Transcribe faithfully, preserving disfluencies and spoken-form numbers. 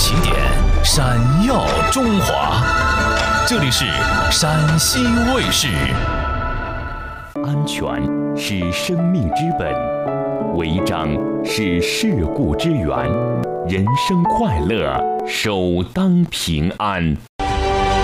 起点，闪耀中华。这里是陕西卫视。 安全是生命之本，违章是事故之源。人生快乐，首当平安。